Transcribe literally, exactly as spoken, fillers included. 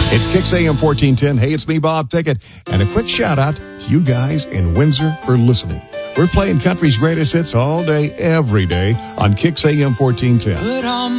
It's Kicks A M fourteen ten. Hey, it's me, Bob Pickett. And a quick shout out to you guys in Windsor for listening. We're playing country's greatest hits all day, every day on Kicks A M fourteen ten.